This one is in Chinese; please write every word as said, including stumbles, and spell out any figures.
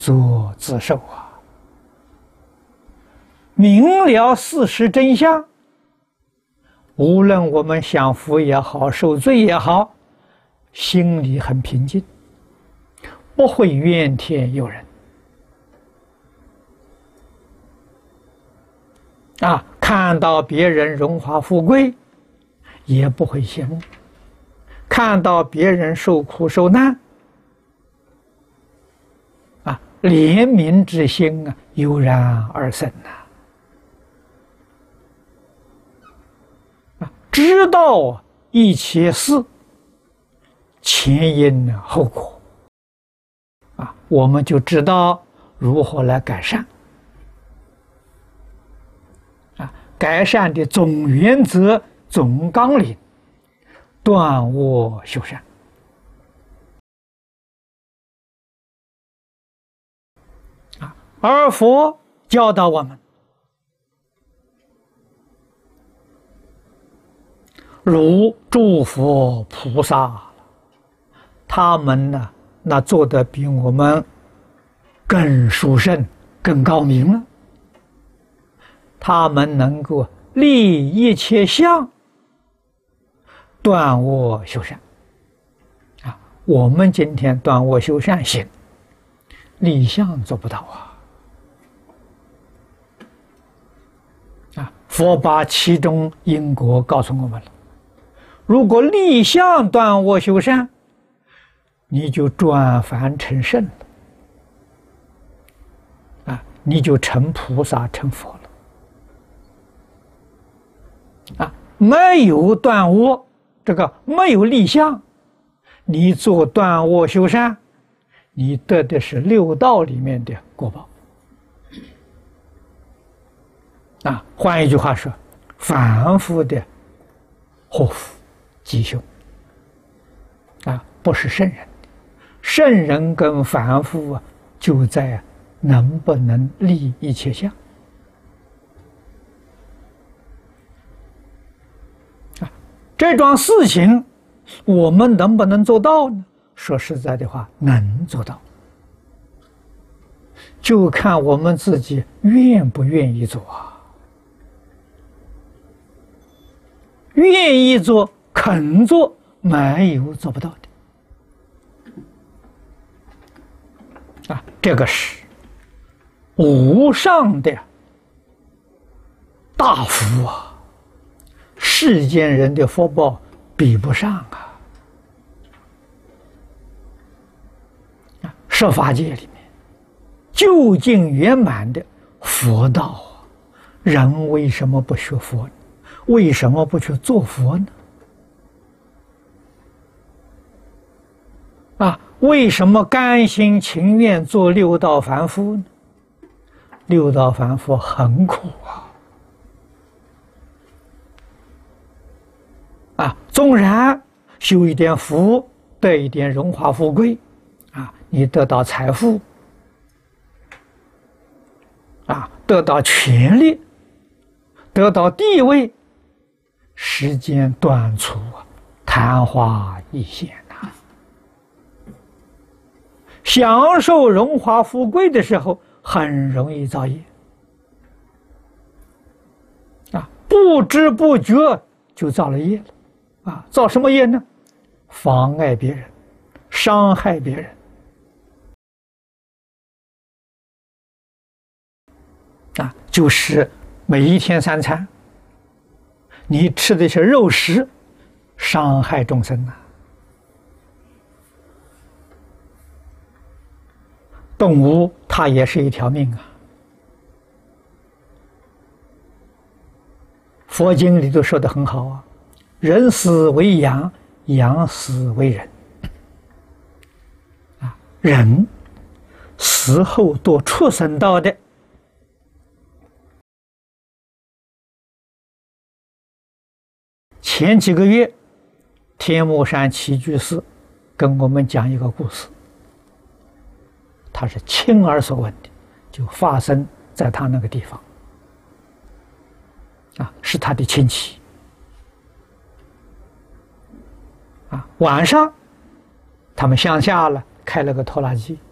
作自受啊！明了事实真相，无论我们享福也好，受罪也好，心里很平静，不会怨天尤人啊！看到别人荣华富贵，也不会羡慕；看到别人受苦受难，啊，怜悯之心啊，油然而生呐！啊，知道一切事前因后果，啊，我们就知道如何来改善。啊，改善的总原则、总纲领，断恶修善。啊，而佛教导我们，如诸佛菩萨，他们呢，那做的比我们更殊胜、更高明了。他们能够立一切相，断恶修善。啊，我们今天断恶修善行，立相做不到啊！啊，佛把其中因果告诉我们了。如果立相断恶修善，你就转凡成圣了，啊，你就成菩萨成佛了。啊，没有断恶，这个没有立相，你做断恶修善，你得的是六道里面的果报。啊，换一句话说，凡夫的祸福吉凶，啊，不是圣人的。圣人跟凡夫啊，就在能不能立一切相。这桩事情我们能不能做到呢？说实在的话，能做到，就看我们自己愿不愿意做啊。愿意做、肯做，没有做不到的啊！这个是无上的大福啊！世间人的福报比不上啊！啊，十法界里面究竟圆满的佛道啊，人为什么不学佛呢？为什么不去做佛呢？啊，为什么甘心情愿做六道凡夫呢？六道凡夫很苦啊！啊，纵然修一点福，得一点荣华富贵，啊，你得到财富，啊，得到权力，得到地位，时间短促啊，昙花一现呐。享受荣华富贵的时候，很容易造业，啊，不知不觉就造了业了。啊，造什么业呢？妨碍别人，伤害别人。啊，就是每一天三餐，你吃的是肉食，伤害众生啊。动物它也是一条命啊。佛经里头说得很好啊。人死为羊，羊死为人。啊，人死后堕畜生道的，前几个月，天目山齐居士跟我们讲一个故事，他是亲耳所闻的，就发生在他那个地方。啊，是他的亲戚。啊，晚上他们乡下了，开了个拖拉机，